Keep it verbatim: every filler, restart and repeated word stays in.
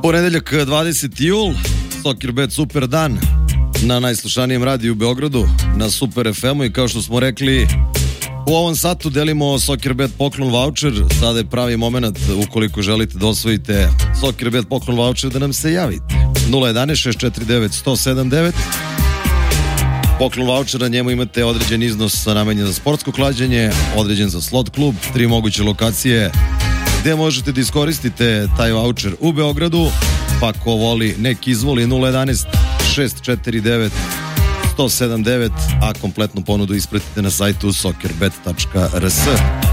Ponedeljak dvadeseti jul, Soccerbet super dan na najslušanijem radiju u Beogradu, na Super ef emu i kao što smo rekli, u ovom satu delimo Soccerbet poklon voucher. Sada je pravi moment ukoliko želite da osvojite Soccerbet poklon voucher da nam se javite. nula jedanaest šest četiri devet sto sedam devet. Poklon voucher, na njemu imate određen iznos namenjen za sportsko klađenje, određen za slot klub, tri moguće lokacije gde možete da iskoristite taj voucher u Beogradu, pa ko voli nek izvoli nula jedanaest šest četiri devet sto sedam devet, a kompletnu ponudu ispratite na sajtu soccerbet tačka r s.